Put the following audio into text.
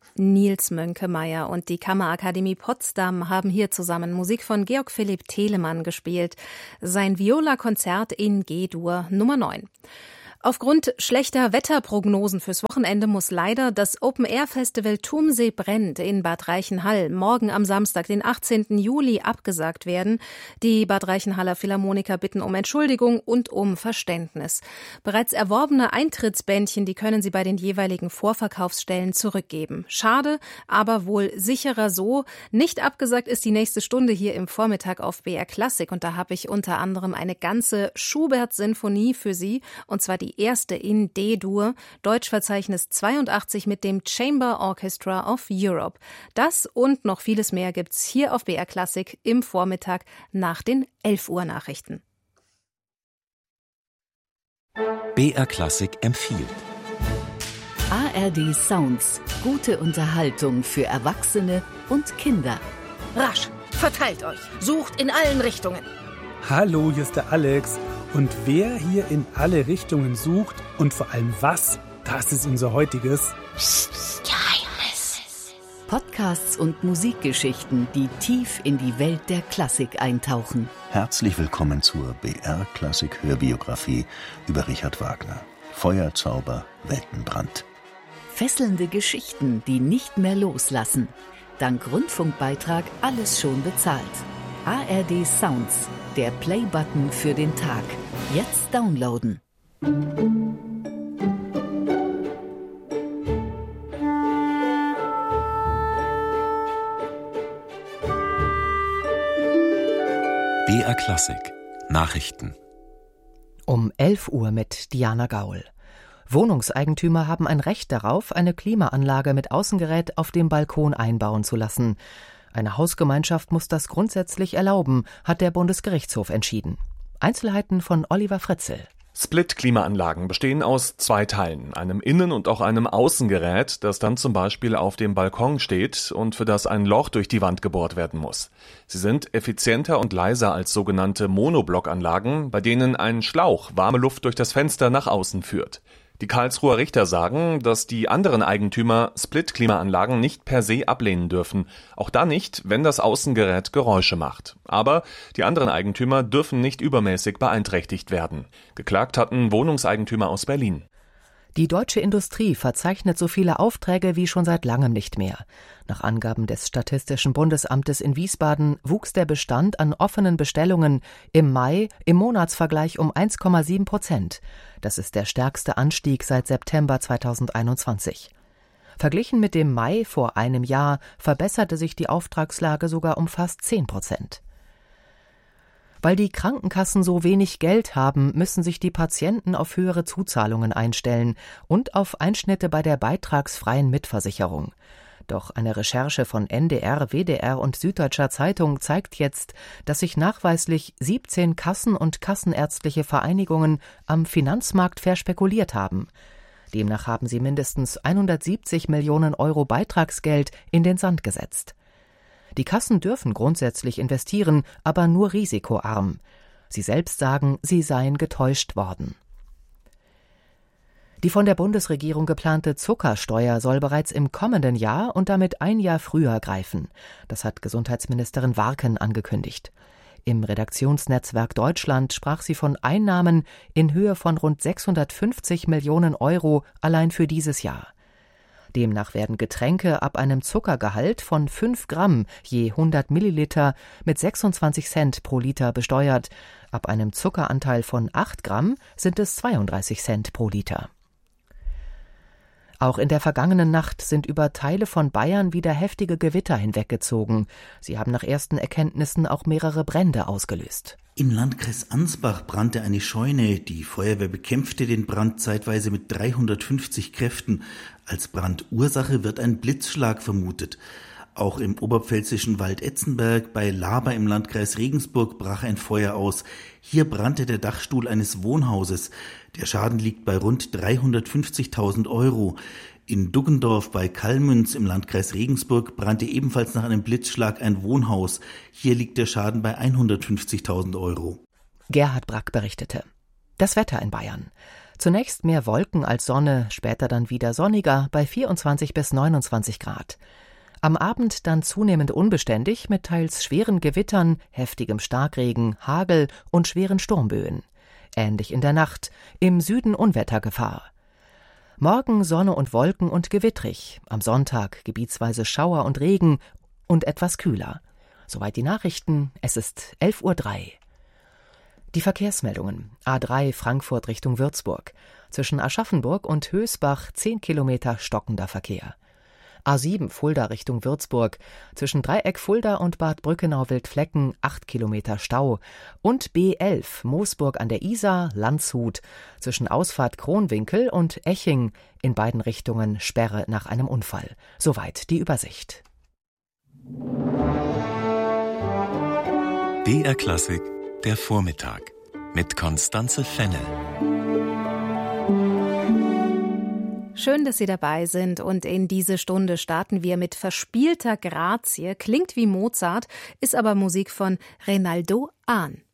Nils Mönkemeyer und die Kammerakademie Potsdam haben hier zusammen Musik von Georg Philipp Telemann gespielt. Sein Viola-Konzert in G-Dur Nummer 9. Aufgrund schlechter Wetterprognosen fürs Wochenende muss leider das Open-Air-Festival Turmsee brennt in Bad Reichenhall morgen am Samstag, den 18. Juli, abgesagt werden. Die Bad Reichenhaller Philharmoniker bitten um Entschuldigung und um Verständnis. Bereits erworbene Eintrittsbändchen, die können sie bei den jeweiligen Vorverkaufsstellen zurückgeben. Schade, aber wohl sicherer so. Nicht abgesagt ist die nächste Stunde hier im Vormittag auf BR Klassik und da habe ich unter anderem eine ganze Schubert-Sinfonie für Sie, und zwar die erste in D-Dur, Deutschverzeichnis 82 mit dem Chamber Orchestra of Europe. Das und noch vieles mehr gibt's hier auf BR Klassik im Vormittag nach den 11 Uhr Nachrichten. BR Klassik empfiehlt. ARD Sounds. Gute Unterhaltung für Erwachsene und Kinder. Rasch, verteilt euch, sucht in allen Richtungen. Hallo, hier ist der Alex. Und wer hier in alle Richtungen sucht und vor allem was, das ist unser heutiges Geheimnis. Podcasts und Musikgeschichten, die tief in die Welt der Klassik eintauchen. Herzlich willkommen zur BR Klassik Hörbiografie über Richard Wagner. Feuerzauber, Weltenbrand. Fesselnde Geschichten, die nicht mehr loslassen. Dank Rundfunkbeitrag alles schon bezahlt. ARD Sounds. Der Play-Button für den Tag. Jetzt downloaden. BR Klassik Nachrichten. Um 11 Uhr mit Diana Gaul. Wohnungseigentümer haben ein Recht darauf, eine Klimaanlage mit Außengerät auf dem Balkon einbauen zu lassen. Eine Hausgemeinschaft muss das grundsätzlich erlauben, hat der Bundesgerichtshof entschieden. Einzelheiten von Oliver Fritzel. Split-Klimaanlagen bestehen aus 2 Teilen, einem Innen- und auch einem Außengerät, das dann zum Beispiel auf dem Balkon steht und für das ein Loch durch die Wand gebohrt werden muss. Sie sind effizienter und leiser als sogenannte Monoblockanlagen, bei denen ein Schlauch warme Luft durch das Fenster nach außen führt. Die Karlsruher Richter sagen, dass die anderen Eigentümer Split-Klimaanlagen nicht per se ablehnen dürfen. Auch dann nicht, wenn das Außengerät Geräusche macht. Aber die anderen Eigentümer dürfen nicht übermäßig beeinträchtigt werden. Geklagt hatten Wohnungseigentümer aus Berlin. Die deutsche Industrie verzeichnet so viele Aufträge wie schon seit langem nicht mehr. Nach Angaben des Statistischen Bundesamtes in Wiesbaden wuchs der Bestand an offenen Bestellungen im Mai im Monatsvergleich um 1,7%. Das ist der stärkste Anstieg seit September 2021. Verglichen mit dem Mai vor einem Jahr verbesserte sich die Auftragslage sogar um fast 10%. Weil die Krankenkassen so wenig Geld haben, müssen sich die Patienten auf höhere Zuzahlungen einstellen und auf Einschnitte bei der beitragsfreien Mitversicherung. Doch eine Recherche von NDR, WDR und Süddeutscher Zeitung zeigt jetzt, dass sich nachweislich 17 Kassen und kassenärztliche Vereinigungen am Finanzmarkt verspekuliert haben. Demnach haben sie mindestens 170 Millionen Euro Beitragsgeld in den Sand gesetzt. Die Kassen dürfen grundsätzlich investieren, aber nur risikoarm. Sie selbst sagen, sie seien getäuscht worden. Die von der Bundesregierung geplante Zuckersteuer soll bereits im kommenden Jahr und damit ein Jahr früher greifen. Das hat Gesundheitsministerin Warken angekündigt. Im Redaktionsnetzwerk Deutschland sprach sie von Einnahmen in Höhe von rund 650 Millionen Euro allein für dieses Jahr. Demnach werden Getränke ab einem Zuckergehalt von 5 Gramm je 100 Milliliter mit 26 Cent pro Liter besteuert. Ab einem Zuckeranteil von 8 Gramm sind es 32 Cent pro Liter. Auch in der vergangenen Nacht sind über Teile von Bayern wieder heftige Gewitter hinweggezogen. Sie haben nach ersten Erkenntnissen auch mehrere Brände ausgelöst. Im Landkreis Ansbach brannte eine Scheune. Die Feuerwehr bekämpfte den Brand zeitweise mit 350 Kräften. Als Brandursache wird ein Blitzschlag vermutet. Auch im oberpfälzischen Waldetzenberg bei Laber im Landkreis Regensburg brach ein Feuer aus. Hier brannte der Dachstuhl eines Wohnhauses. Der Schaden liegt bei rund 350.000 Euro. In Duggendorf bei Kallmünz im Landkreis Regensburg brannte ebenfalls nach einem Blitzschlag ein Wohnhaus. Hier liegt der Schaden bei 150.000 Euro. Gerhard Brack berichtete. Das Wetter in Bayern. Zunächst mehr Wolken als Sonne, später dann wieder sonniger bei 24 bis 29 Grad. Am Abend dann zunehmend unbeständig mit teils schweren Gewittern, heftigem Starkregen, Hagel und schweren Sturmböen. Ähnlich in der Nacht, im Süden Unwettergefahr. Morgen Sonne und Wolken und gewittrig, am Sonntag gebietsweise Schauer und Regen und etwas kühler. Soweit die Nachrichten, es ist 11:03 Uhr. Die Verkehrsmeldungen. A3 Frankfurt Richtung Würzburg. Zwischen Aschaffenburg und Hösbach 10 Kilometer stockender Verkehr. A7 Fulda Richtung Würzburg. Zwischen Dreieck Fulda und Bad Brückenau-Wildflecken 8 Kilometer Stau. Und B11 Moosburg an der Isar, Landshut. Zwischen Ausfahrt Kronwinkel und Eching in beiden Richtungen Sperre nach einem Unfall. Soweit die Übersicht. BR Klassik, der Vormittag mit Constanze Fennel. Schön, dass Sie dabei sind, und in diese Stunde starten wir mit verspielter Grazie. Klingt wie Mozart, ist aber Musik von Reynaldo Ahn.